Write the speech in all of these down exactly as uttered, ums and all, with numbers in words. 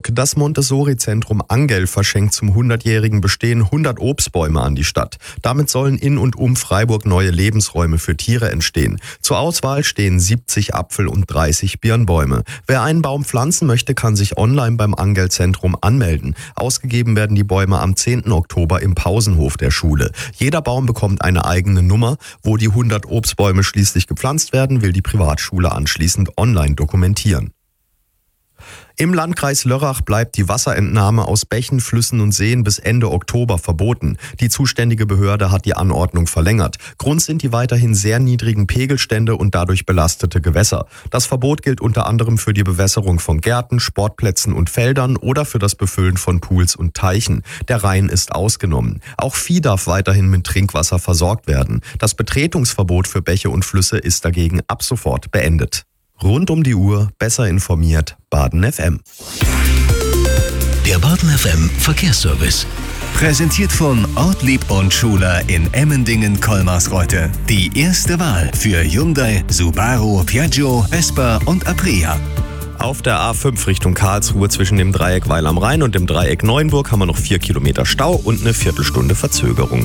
zurück. Das Montessori-Zentrum Angel verschenkt zum hundertjährigen Bestehen hundert Obstbäume an die Stadt. Damit sollen in und um Freiburg neue Lebensräume für Tiere entstehen. Zur Auswahl stehen siebzig Apfel- und dreißig Birnbäume. Wer einen Baum pflanzen möchte, kann sich online beim Angel-Zentrum anmelden. Ausgegeben werden die Bäume am zehnten Oktober im Pausenhof der Schule. Jeder Baum bekommt eine eigene Nummer. Wo die hundert Obstbäume schließlich gepflanzt werden, will die Privatschule anschließend online dokumentieren. Im Landkreis Lörrach bleibt die Wasserentnahme aus Bächen, Flüssen und Seen bis Ende Oktober verboten. Die zuständige Behörde hat die Anordnung verlängert. Grund sind die weiterhin sehr niedrigen Pegelstände und dadurch belastete Gewässer. Das Verbot gilt unter anderem für die Bewässerung von Gärten, Sportplätzen und Feldern oder für das Befüllen von Pools und Teichen. Der Rhein ist ausgenommen. Auch Vieh darf weiterhin mit Trinkwasser versorgt werden. Das Betretungsverbot für Bäche und Flüsse ist dagegen ab sofort beendet. Rund um die Uhr, besser informiert, Baden F M. Der Baden F M Verkehrsservice. Präsentiert von Ortlieb und Schuler in Emmendingen-Kolmarsreuth. Die erste Wahl für Hyundai, Subaru, Piaggio, Vespa und Aprilia. Auf der A fünf Richtung Karlsruhe zwischen dem Dreieck Weil am Rhein und dem Dreieck Neuenburg haben wir noch vier Kilometer Stau und eine Viertelstunde Verzögerung.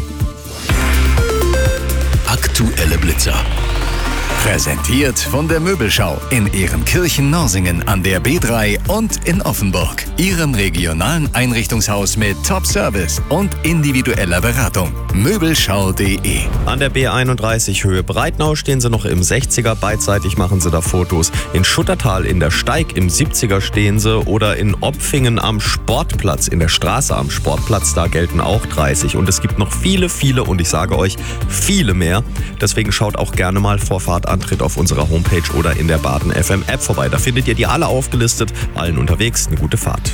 Aktuelle Blitzer. Präsentiert von der Möbelschau in Ehrenkirchen-Norsingen an der B drei und in Offenburg. Ihrem regionalen Einrichtungshaus mit Top-Service und individueller Beratung. Möbelschau punkt de. An der B einunddreißig Höhe Breitnau stehen sie noch im sechziger, beidseitig machen sie da Fotos. In Schuttertal in der Steig im siebziger stehen sie oder in Opfingen am Sportplatz, in der Straße am Sportplatz, da gelten auch dreißig. Und es gibt noch viele, viele und ich sage euch, viele mehr. Deswegen schaut auch gerne mal Vorfahrt Antritt auf unserer Homepage oder in der Baden F M App vorbei. Da findet ihr die alle aufgelistet, allen unterwegs. Eine gute Fahrt.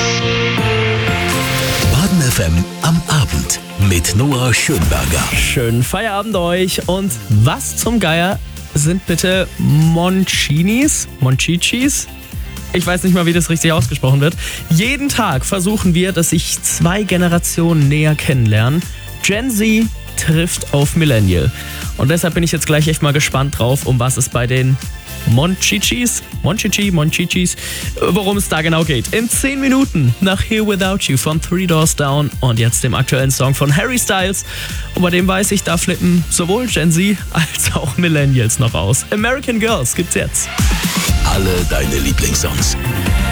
Baden F M am Abend mit Noah Schönberger. Schönen Feierabend euch. Und was zum Geier sind bitte Monchinis? Monchichis? Ich weiß nicht mal, wie das richtig ausgesprochen wird. Jeden Tag versuchen wir, dass sich zwei Generationen näher kennenlernen. Gen Z trifft auf Millennial. Und deshalb bin ich jetzt gleich echt mal gespannt drauf, um was es bei den Monchichis, Monchichi, Monchichis, worum es da genau geht. In zehn Minuten nach Here Without You von Three Doors Down und jetzt dem aktuellen Song von Harry Styles. Und bei dem weiß ich, da flippen sowohl Gen Z als auch Millennials noch aus. American Girls gibt's jetzt. Alle deine Lieblingssongs.